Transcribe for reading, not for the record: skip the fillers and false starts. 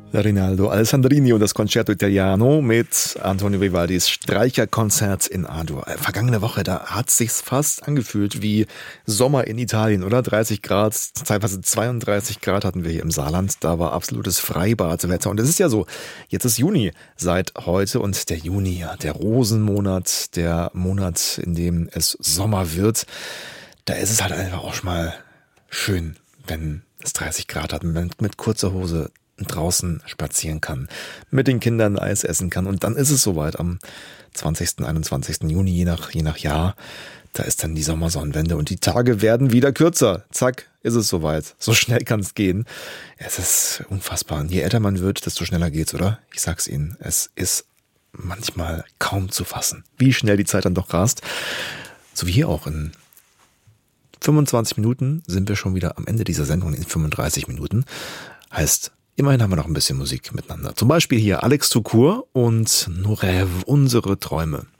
Rinaldo Alessandrini und das Concerto Italiano mit Antonio Vivaldis Streicherkonzert in A-Dur. Vergangene Woche, da hat sich's fast angefühlt wie Sommer in Italien, oder? 30 Grad, teilweise 32 Grad hatten wir hier im Saarland. Da war absolutes Freibadwetter. Und es ist ja so, jetzt ist Juni seit heute und der Juni, ja, der Rosenmonat, der Monat, in dem es Sommer wird. Da ist es halt einfach auch schon mal schön, wenn es 30 Grad hat, mit kurzer Hose draußen spazieren kann, mit den Kindern Eis essen kann. Und dann ist es soweit am 20., 21. Juni, je nach Jahr. Da ist dann die Sommersonnenwende und die Tage werden wieder kürzer. Zack, ist es soweit. So schnell kann es gehen. Es ist unfassbar. Und je älter man wird, desto schneller geht's, oder? Ich sag's Ihnen, es ist manchmal kaum zu fassen, wie schnell die Zeit dann doch rast. So wie hier auch in 25 Minuten sind wir schon wieder am Ende dieser Sendung, in 35 Minuten. Heißt, immerhin haben wir noch ein bisschen Musik miteinander. Zum Beispiel hier Alex Tukur und Nos Rêves, unsere Träume.